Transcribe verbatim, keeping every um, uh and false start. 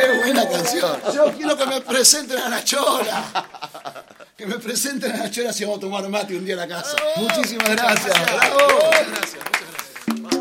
¡Qué buena canción! Yo quiero que me presenten a la Chola. Que me presenten a la Chola si vamos a tomar mate un día en la casa. Muchísimas gracias. Bravo. Gracias.